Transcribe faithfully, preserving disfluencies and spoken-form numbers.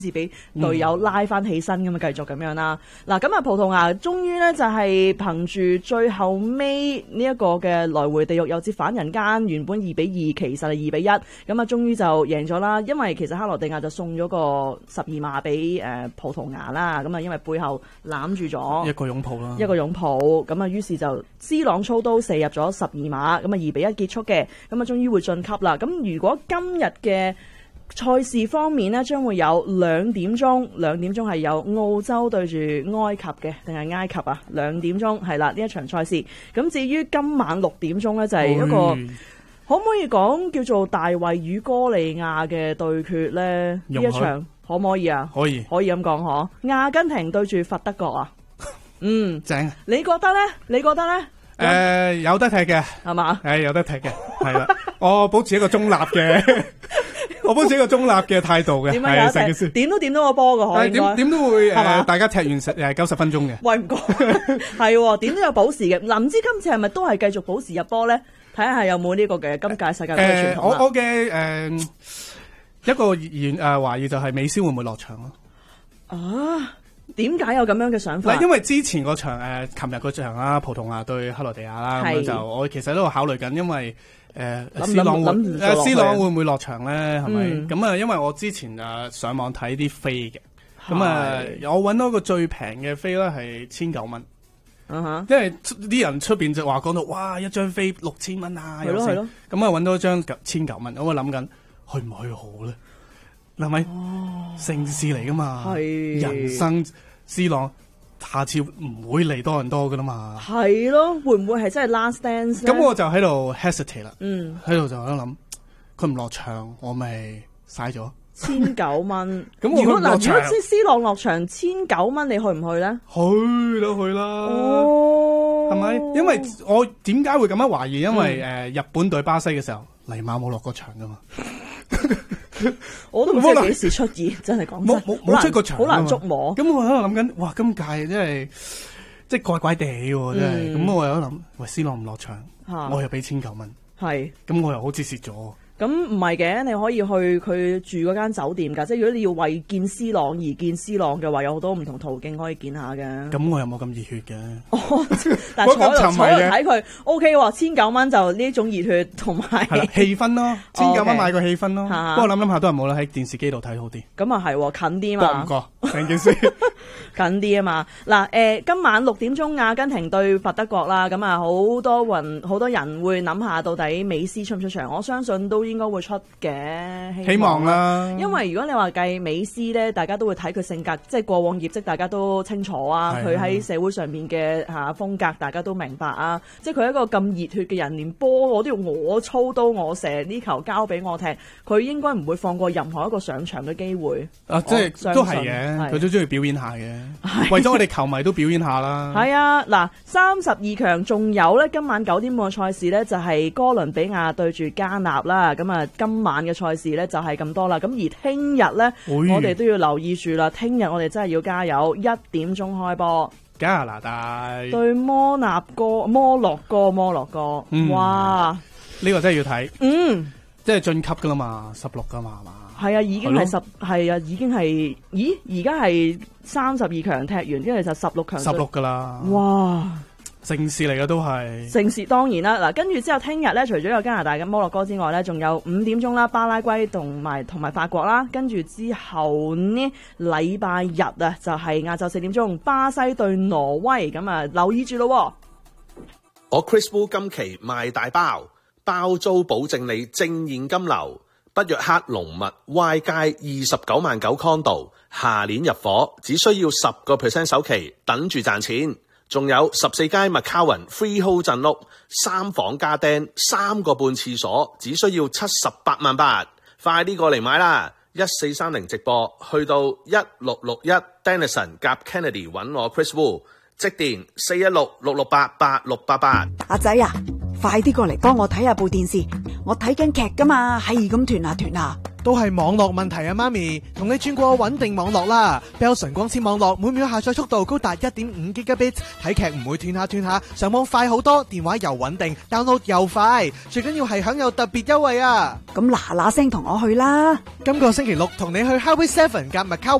至俾隊友拉翻起身咁啊，繼續咁樣啦。嗱，咁啊，葡萄牙終於咧就係憑住最後尾呢一個嘅來回地獄又折返人間，原本二比二，其實係二比一，咁啊，終於就贏咗啦。因為其實克羅地亞就送咗個十二碼俾誒葡萄牙啦，咁啊，因為背後攬住咗一個擁抱啦， 一個擁抱，咁啊，於是就 C 朗操刀射入咗十二碼，咁啊，二比一結束嘅，咁啊，終於會晉級啦。咁如果今日嘅賽事方面呢，將會有兩點鐘，兩點鐘係有澳洲對住埃及嘅，定係埃及啊？兩點鐘係啦，呢一場賽事。咁至於今晚六點鐘呢，就係、是、一個、哎、可唔可以講叫做大衛與哥利亞嘅對決呢？呢一場可唔可以啊？ 可以， 可以咁講嗬。阿根廷對住佛德國啊，嗯， 正。 你覺得呢？你覺得呢？ 誒、呃，有得踢嘅係嘛？ 誒，有得踢嘅係啦。我保持一個中立嘅。我保持一個中立嘅態度嘅，係成件事點都點到個波嘅，可以點點都會誒、呃，大家踢完誒九十分鐘嘅。 喂唔該，係點都有保時嘅。嗱，唔知今次係咪都係繼續保時入波咧？睇下有冇呢個嘅今屆世界盃傳統、呃、我我嘅誒、呃、一個疑誒懷疑就係美斯會唔會落場咯？ 啊，點解有咁樣嘅想法？ 因為之前嗰場誒，琴日嗰場啦，葡萄牙對克羅地亞啦，咁就我其實都考慮緊，因為。誒、呃、，C 朗會誒 C 朗會唔會落場咧？係咪？咁啊、嗯，因為我之前啊上網睇啲飛嘅，咁啊，我揾到一個最平嘅飛咧係千九蚊。嗯哼，因為啲人出邊就話講到，哇，一張飛六千蚊啊，係咯係咯。咁啊，揾到一張千九蚊，咁我諗緊去唔去好咧？係咪？哦，盛事嚟噶嘛，係人生 C 朗。下次唔會嚟多倫多噶啦嘛， 係咯，會唔會係真係 last dance 咧？ 咁我就喺度 hesitate 啦， 嗯， 喺度就喺度諗，佢唔落場，我咪嘥咗千九蚊。咁如果嗱，如果即係 C 朗落場千九蚊，你去唔去咧？ 去都去啦，哦，係咪？因為我點解會咁樣懷疑？因為誒、嗯呃，日本對巴西嘅時候，尼馬冇落過場噶嘛。 我都唔知幾時出現，真係講真， 冇冇冇出過場， 好難捉摸。 咁我喺度諗緊，哇，今屆真係即係怪怪地喎，真係。咁、嗯、我又喺度諗，喂 ，C 朗唔落場，啊、我又俾千九蚊，係，咁我又好似蝕咗。 咁唔係嘅，你可以去佢住嗰間酒店㗎。即係如果你要為見 C 朗而見 C 朗嘅話，有好多唔同途徑可以見下嘅。 咁我又冇咁熱血嘅。 哦，但係坐喺度坐喺度睇佢 O K 喎，千九蚊就呢種熱血同埋氣氛咯，千九蚊買個氣氛咯。哦、不過諗諗下都係冇啦，喺電視機度睇好啲。 咁啊係，近啲嘛。 過唔過成件事近啲啊嘛。嗱，誒，今晚六點鐘阿根廷對佛德國啦，咁啊好多雲好多人會諗下到底美斯出唔出場？我相信都應該會出嘅，希望啦。因為如果你話計美斯咧，大家都會睇佢性格，即係過往業績，大家都清楚啊。佢喺社會上面嘅嚇風格，大家都明白啊。即係佢一個咁熱血嘅人，連波我都要我操刀我射，呢球交俾我踢，佢應該唔會放過任何一個上場嘅機會。啊， 即係都係嘅，佢都中意表演下嘅，為咗我哋球迷都表演下啦。係啊，嗱，三十二強仲有咧，今晚九點半嘅賽事咧就係哥倫比亞對住加納啦。咁啊，今晚嘅賽事咧就係咁多啦。咁而聽日咧，我哋都要留意住啦。聽日我哋真係要加油，一點鐘開波。 加拿大對摩納哥、摩洛哥、摩洛哥，嗯、哇！ 呢個真係要睇， 嗯， 即係晉級噶啦嘛，十六噶嘛，係嘛？ 係啊，已經係十，係啊，已經係，咦？而家係三十二強踢完，跟住就十六強， 十六噶啦， 哇！ 盛事嚟嘅都係盛事，當然啦。嗱，跟住之後聽日咧，除咗有加拿大嘅摩洛哥之外咧，仲有五點鐘啦，巴拉圭同埋同埋法國啦。跟住之後呢，禮拜日啊，就係晏晝四點鐘，巴西對挪威。咁啊，留意住咯。 我 Chris Wu 今期賣大包，包租保證你正現金流。北約克龍物 Y 街二十九萬九 condo， 下年入伙，只需要十個 percent 首期，等住賺錢。仲有十四街麥卡雲 freehold 鎮屋，三房加釘，三個半廁所，只需要七十八萬八，快啲過嚟買啦！一四三零直播，去到一六六一 Denison 夾 Kennedy 揾我 Chris Wu， 即電四一六六六八八六八八。 阿仔啊， 快啲過嚟幫我睇下部電視，我睇緊劇噶嘛，係咁斷下斷下。 都係網絡問題啊，媽咪，同你轉過穩定網絡啦。Bell 純光纖網絡每秒下載速度高達 一點五 Gigabit， 睇劇唔會斷下斷下，上網快好多，電話又穩定 ，download 又快，最緊要係享有特別優惠啊！ 咁嗱嗱聲同我去啦！ 今個星期六同你去 Highway Seven 夾麥卡